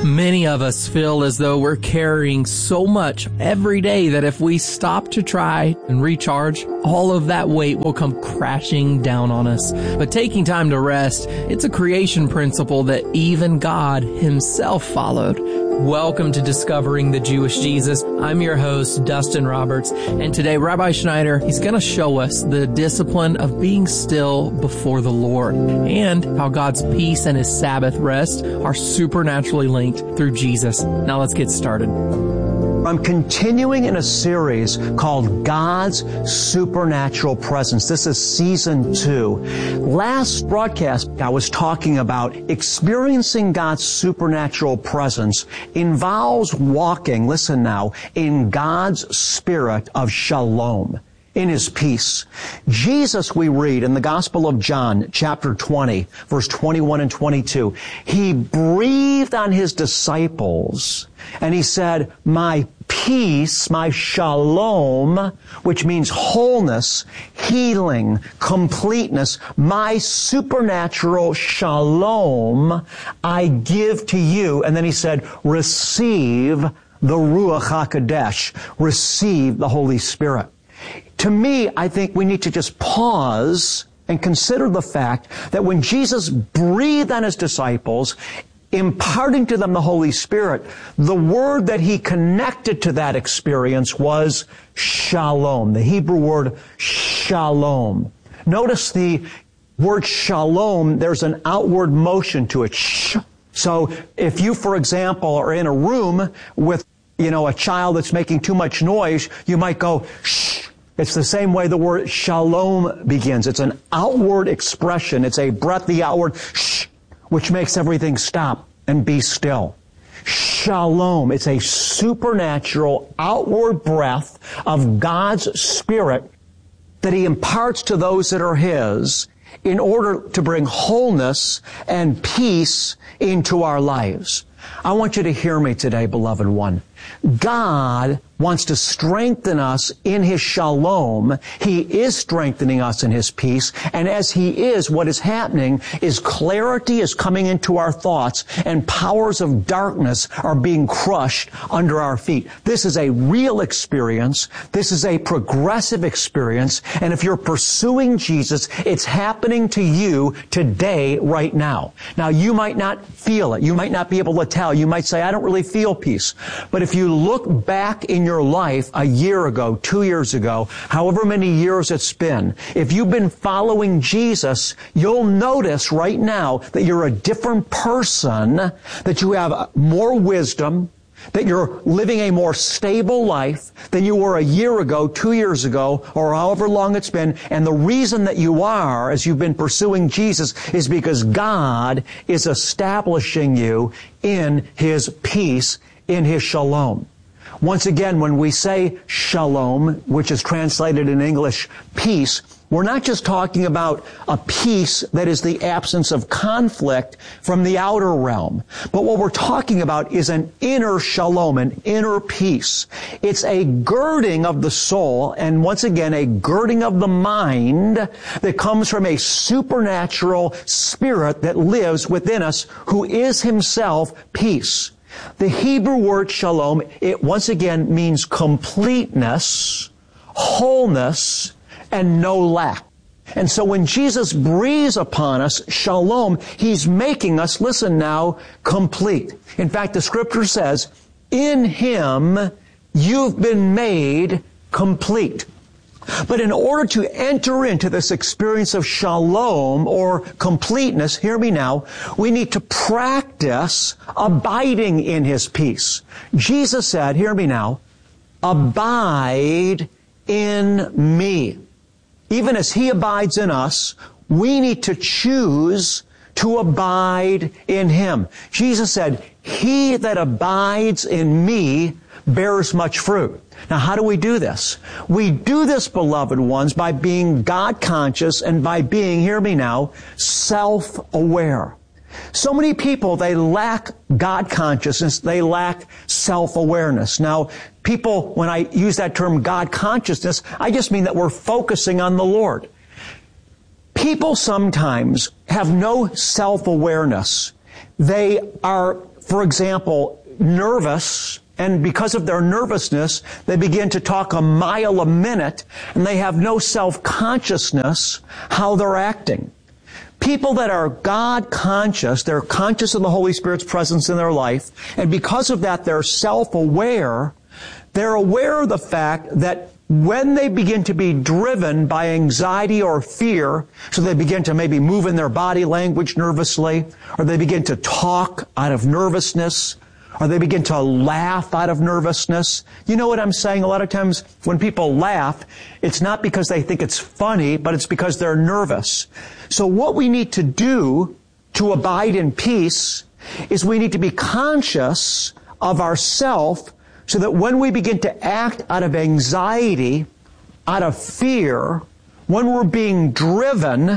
Many of us feel as though we're carrying so much every day that if we stop to try and recharge, all of that weight will come crashing down on us. But taking time to rest, it's a creation principle that even God himself followed. Welcome to Discovering the Jewish Jesus. I'm your host, Dustin Roberts, and today Rabbi Schneider, he's going to show us the discipline of being still before the Lord and how God's peace and his Sabbath rest are supernaturally linked through Jesus. Now let's get started. I'm continuing in a series called God's Supernatural Presence. This is season 2. Last broadcast, I was talking about experiencing God's supernatural presence involves walking, listen now, in God's spirit of shalom, in his peace. Jesus, we read in the Gospel of John, chapter 20, verse 21 and 22, he breathed on his disciples and he said, my peace, my shalom, which means wholeness, healing, completeness, my supernatural shalom, I give to you. And then he said, receive the Ruach HaKodesh, receive the Holy Spirit. To me, I think we need to just pause and consider the fact that when Jesus breathed on his disciples, imparting to them the Holy Spirit, the word that he connected to that experience was shalom, the Hebrew word shalom. Notice the word shalom, there's an outward motion to it. So if you, for example, are in a room with, a child that's making too much noise, you might go, shh. It's the same way the word shalom begins. It's an outward expression. It's a breathy outward shh, which makes everything stop and be still. Shalom. It's a supernatural outward breath of God's Spirit that he imparts to those that are his in order to bring wholeness and peace into our lives. I want you to hear me today, beloved one. God wants to strengthen us in his shalom. He is strengthening us in his peace. And as he is, what is happening is clarity is coming into our thoughts and powers of darkness are being crushed under our feet. This is a real experience. This is a progressive experience. And if you're pursuing Jesus, it's happening to you today, right now. Now, you might not feel it. You might not be able to tell. You might say, I don't really feel peace. But if you look back in your life a year ago, 2 years ago, however many years it's been, if you've been following Jesus, you'll notice right now that you're a different person, that you have more wisdom, that you're living a more stable life than you were a year ago, 2 years ago, or however long it's been. And the reason that you are, as you've been pursuing Jesus, is because God is establishing you in his peace, in his shalom. Once again, when we say shalom, which is translated in English peace, we're not just talking about a peace that is the absence of conflict from the outer realm. But what we're talking about is an inner shalom, an inner peace. It's a girding of the soul, and once again, a girding of the mind that comes from a supernatural spirit that lives within us, who is himself peace. The Hebrew word shalom, it once again means completeness, wholeness, and no lack. And so when Jesus breathes upon us, shalom, he's making us, listen now, complete. In fact, the scripture says, in him you've been made complete. But in order to enter into this experience of shalom or completeness, hear me now, we need to practice abiding in his peace. Jesus said, hear me now, abide in me. Even as he abides in us, we need to choose to abide in him. Jesus said, he that abides in me bears much fruit. Now, how do we do this? We do this, beloved ones, by being God-conscious and by being, hear me now, self-aware. So many people, they lack God consciousness, they lack self-awareness. Now, people, when I use that term God consciousness, I just mean that we're focusing on the Lord. People sometimes have no self-awareness. they are, for example, nervous, and because of their nervousness, they begin to talk a mile a minute, and they have no self-consciousness how they're acting. People that are God conscious, they're conscious of the Holy Spirit's presence in their life, and because of that, they're self-aware. They're aware of the fact that when they begin to be driven by anxiety or fear, so they begin to maybe move in their body language nervously, or they begin to talk out of nervousness, or they begin to laugh out of nervousness. You know what I'm saying? A lot of times when people laugh, it's not because they think it's funny, but it's because they're nervous. So what we need to do to abide in peace is we need to be conscious of ourself, so that when we begin to act out of anxiety, out of fear, when we're being driven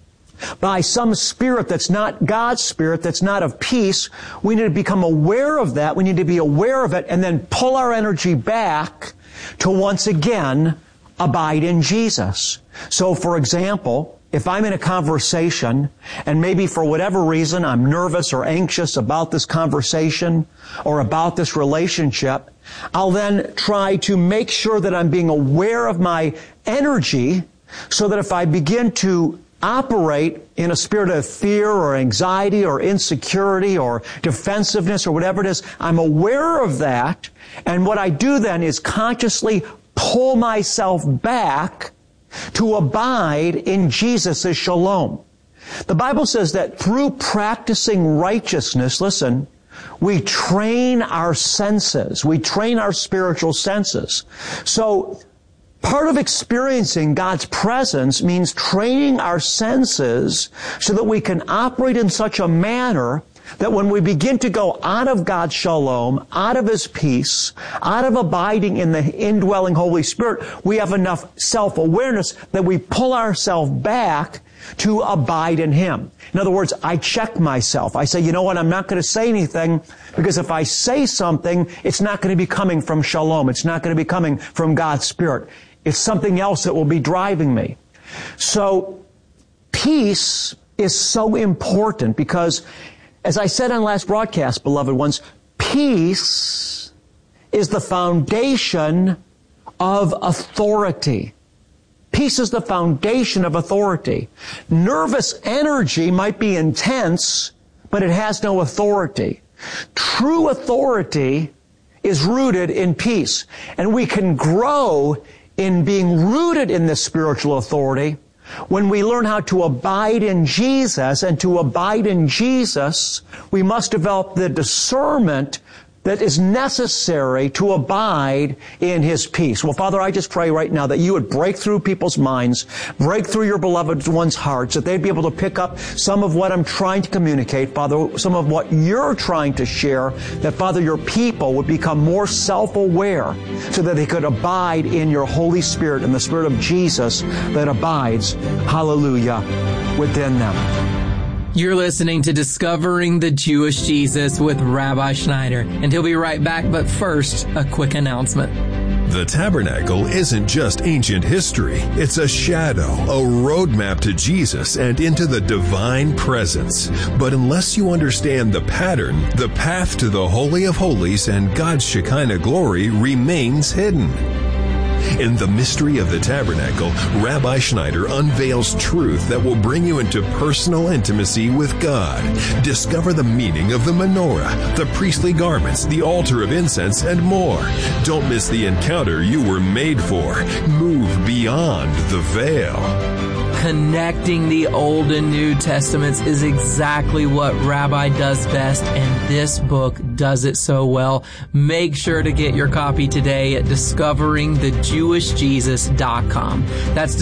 by some spirit that's not God's spirit, that's not of peace, we need to become aware of that. We need to be aware of it and then pull our energy back to once again abide in Jesus. So, for example, if I'm in a conversation and maybe for whatever reason I'm nervous or anxious about this conversation or about this relationship, I'll then try to make sure that I'm being aware of my energy so that if I begin to operate in a spirit of fear or anxiety or insecurity or defensiveness or whatever it is, I'm aware of that, and what I do then is consciously pull myself back to abide in Jesus' shalom. The Bible says that through practicing righteousness, listen, we train our senses. We train our spiritual senses. So, part of experiencing God's presence means training our senses so that we can operate in such a manner that when we begin to go out of God's shalom, out of His peace, out of abiding in the indwelling Holy Spirit, we have enough self-awareness that we pull ourselves back to abide in Him. In other words, I check myself. I say, you know what, I'm not going to say anything, because if I say something, it's not going to be coming from shalom. It's not going to be coming from God's Spirit. It's something else that will be driving me. So, peace is so important because, as I said on last broadcast, beloved ones, peace is the foundation of authority. Peace is the foundation of authority. Nervous energy might be intense, but it has no authority. True authority is rooted in peace. And we can grow in being rooted in this spiritual authority when we learn how to abide in Jesus. And to abide in Jesus, we must develop the discernment that is necessary to abide in His peace. Well, Father, I just pray right now that You would break through people's minds, break through Your beloved ones' hearts, that they'd be able to pick up some of what I'm trying to communicate, Father, some of what You're trying to share, that, Father, Your people would become more self-aware so that they could abide in Your Holy Spirit and the Spirit of Jesus that abides, hallelujah, within them. You're listening to Discovering the Jewish Jesus with Rabbi Schneider, and he'll be right back, but first, a quick announcement. The tabernacle isn't just ancient history. It's a shadow, a roadmap to Jesus and into the divine presence. But unless you understand the pattern, the path to the Holy of Holies and God's Shekinah glory remains hidden. In the mystery of the tabernacle, Rabbi Schneider unveils truth that will bring you into personal intimacy with God. Discover the meaning of the menorah, the priestly garments, the altar of incense, and more. Don't miss the encounter you were made for. Move beyond the veil. Connecting the Old and New Testaments is exactly what Rabbi does best, and this book does it so well. Make sure to get your copy today at discoveringthejewishjesus.com. That's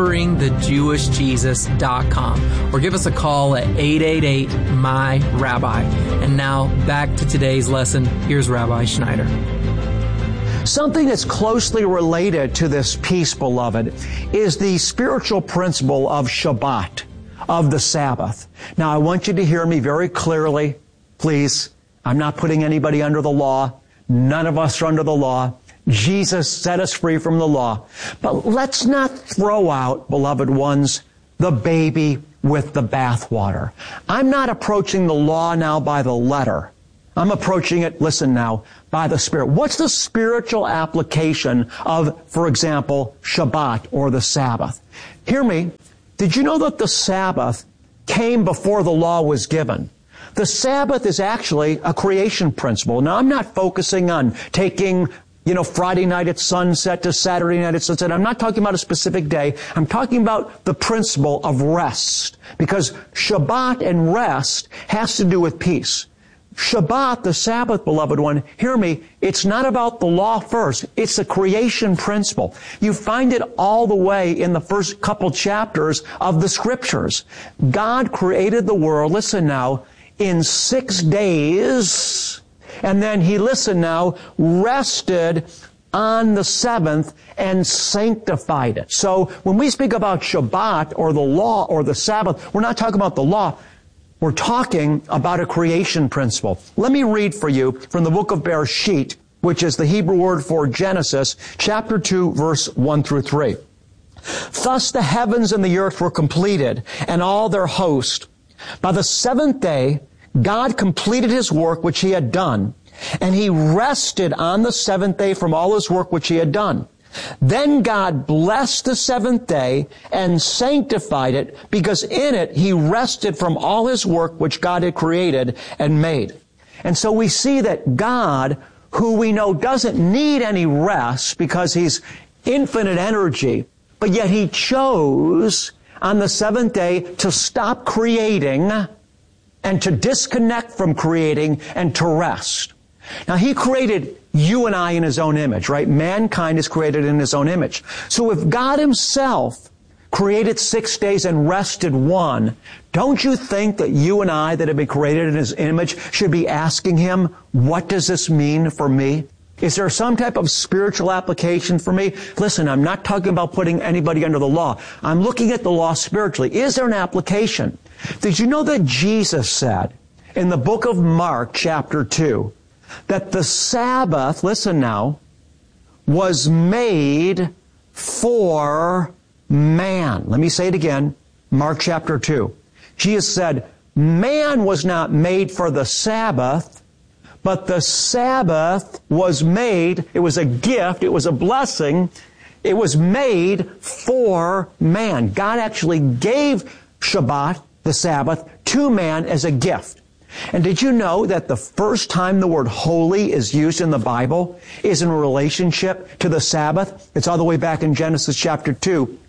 discoveringthejewishjesus.com. Or give us a call at 888-MY-RABBI. And now, back to today's lesson. Here's Rabbi Schneider. Something that's closely related to this peace, beloved, is the spiritual principle of Shabbat, of the Sabbath. Now, I want you to hear me very clearly, please. I'm not putting anybody under the law. None of us are under the law. Jesus set us free from the law. But let's not throw out, beloved ones, the baby with the bathwater. I'm not approaching the law now by the letter. I'm approaching it, listen now, by the Spirit. What's the spiritual application of, for example, Shabbat or the Sabbath? Hear me. Did you know that the Sabbath came before the law was given? The Sabbath is actually a creation principle. Now, I'm not focusing on taking, Friday night at sunset to Saturday night at sunset. I'm not talking about a specific day. I'm talking about the principle of rest. Because Shabbat and rest has to do with peace. Shabbat, the Sabbath, beloved one, hear me, it's not about the law first. It's a creation principle. You find it all the way in the first couple chapters of the Scriptures. God created the world, listen now, in 6 days, and then He, listen now, rested on the seventh and sanctified it. So when we speak about Shabbat or the law or the Sabbath, we're not talking about the law. We're talking about a creation principle. Let me read for you from the book of Bereshit, which is the Hebrew word for Genesis, chapter 2, verse 1 through 3. Thus the heavens and the earth were completed, and all their host. By the seventh day, God completed His work which He had done, and He rested on the seventh day from all His work which He had done. Then God blessed the seventh day and sanctified it, because in it He rested from all His work which God had created and made. And so we see that God, who we know doesn't need any rest because He's infinite energy, but yet He chose on the seventh day to stop creating and to disconnect from creating and to rest. Now, He created you and I in His own image, right? Mankind is created in His own image. So if God Himself created 6 days and rested one, don't you think that you and I that have been created in His image should be asking Him, what does this mean for me? Is there some type of spiritual application for me? Listen, I'm not talking about putting anybody under the law. I'm looking at the law spiritually. Is there an application? Did you know that Jesus said in the book of Mark, chapter 2, that the Sabbath, listen now, was made for man? Let me say it again. Mark chapter 2. Jesus said, man was not made for the Sabbath, but the Sabbath was made, it was a gift, it was a blessing, it was made for man. God actually gave Shabbat, the Sabbath, to man as a gift. And did you know that the first time the word holy is used in the Bible is in relationship to the Sabbath? It's all the way back in Genesis chapter 2.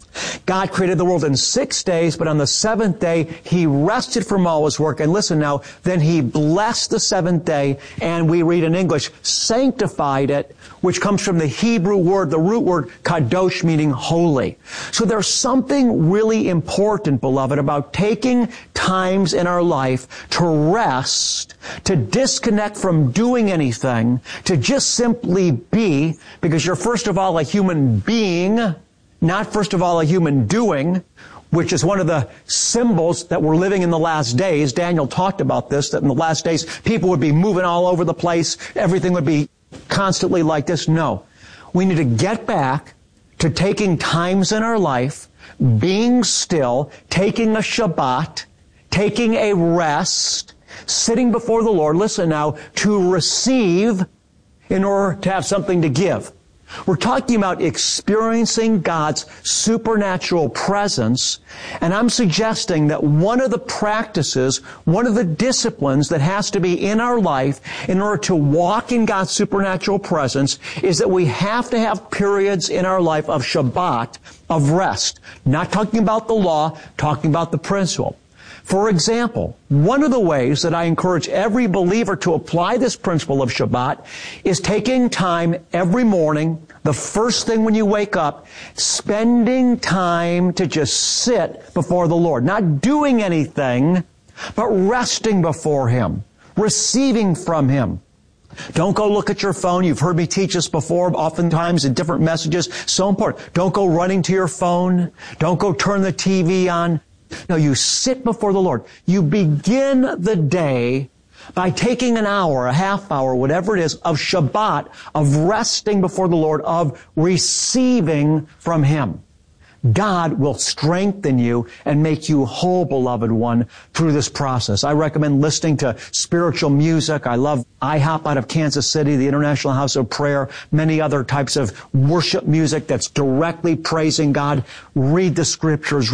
God created the world in 6 days, but on the seventh day, He rested from all His work. And listen now, then He blessed the seventh day, and we read in English, sanctified it, which comes from the Hebrew word, the root word, kadosh, meaning holy. So there's something really important, beloved, about taking times in our life to rest, to disconnect from doing anything, to just simply be, because you're first of all a human being, not first of all a human doing, which is one of the symbols that we're living in the last days. Daniel talked about this, that in the last days people would be moving all over the place. Everything would be constantly like this. No. We need to get back to taking times in our life, being still, taking a Shabbat, taking a rest, sitting before the Lord, listen now, to receive in order to have something to give. We're talking about experiencing God's supernatural presence, and I'm suggesting that one of the practices, one of the disciplines that has to be in our life in order to walk in God's supernatural presence is that we have to have periods in our life of Shabbat, of rest. Not talking about the law, talking about the principle. For example, one of the ways that I encourage every believer to apply this principle of Shabbat is taking time every morning, the first thing when you wake up, spending time to just sit before the Lord. Not doing anything, but resting before Him, receiving from Him. Don't go look at your phone. You've heard me teach this before, oftentimes in different messages. So important. Don't go running to your phone. Don't go turn the TV on. No, you sit before the Lord. You begin the day by taking an hour, a half hour, whatever it is, of Shabbat, of resting before the Lord, of receiving from Him. God will strengthen you and make you whole, beloved one, through this process. I recommend listening to spiritual music. I love IHOP out of Kansas City, the International House of Prayer, many other types of worship music that's directly praising God. Read the scriptures,